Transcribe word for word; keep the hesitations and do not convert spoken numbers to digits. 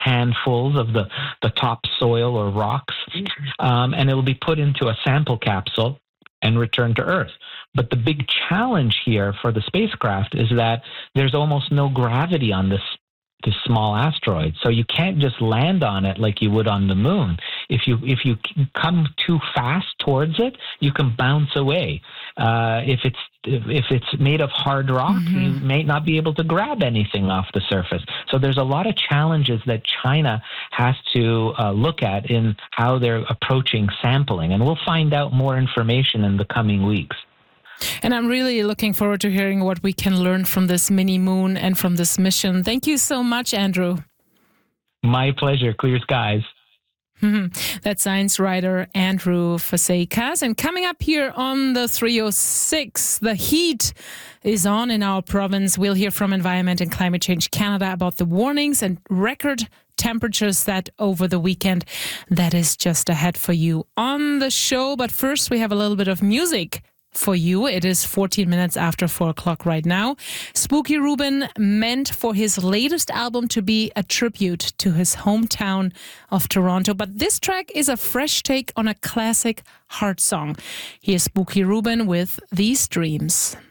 handfuls of the, the topsoil or rocks, um, and it'll be put into a sample capsule and returned to Earth. But the big challenge here for the spacecraft is that there's almost no gravity on this this small asteroid, so you can't just land on it like you would on the moon. If you if you come too fast towards it, you can bounce away. Uh, if it's if it's made of hard rock, mm-hmm. you may not be able to grab anything off the surface. So there's a lot of challenges that China has to uh, look at in how they're approaching sampling, and we'll find out more information in the coming weeks. And I'm really looking forward to hearing what we can learn from this mini moon and from this mission. Thank you so much, Andrew. My pleasure. Clear skies. Mm-hmm. That's science writer Andrew Fazekas. And coming up here on the three oh six, the heat is on in our province. We'll hear from Environment and Climate Change Canada about the warnings and record temperatures set over the weekend. That is just ahead for you on the show. But first, we have a little bit of music for you. It is fourteen minutes after four o'clock right now. Spooky Rubin meant for his latest album to be a tribute to his hometown of Toronto, but this track is a fresh take on a classic heart song. Here's Spooky Rubin with These Dreams.